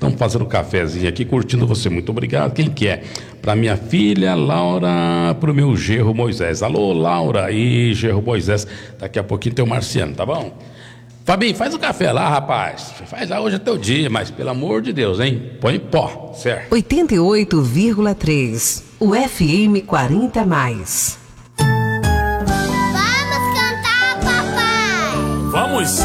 Estamos fazendo um cafezinho aqui, curtindo você. Muito obrigado. Quem que é? Para minha filha Laura, para o meu genro Moisés. Alô, Laura e genro Moisés. Daqui a pouquinho tem o Marciano, tá bom? Fabinho, faz o café lá, rapaz. Faz lá, hoje é teu dia, mas pelo amor de Deus, hein? Põe pó, certo? 88,3. O FM 40+. Vamos cantar, papai! Vamos sim!